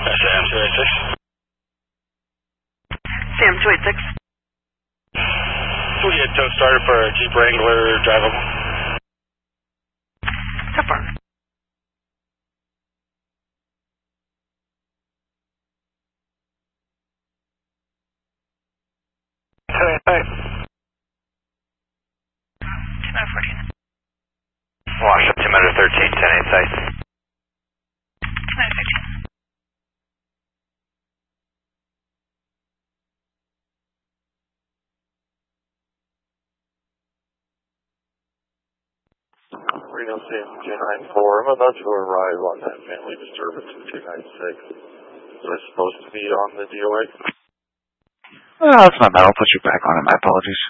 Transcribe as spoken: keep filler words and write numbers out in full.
Sam two eight six. Sam two eight six. We had tow started for a Jeep Wrangler drivable. So far. ten eight five. ten out of fourteen. Wash up two minute thirteen, ten eight sites. ten out of fifteen. Reno Sam two nine four. I'm about to arrive on that family disturbance in two nine six. Was I supposed to be on the D O A? Well, that's my bad. I'll put you back on it. My apologies.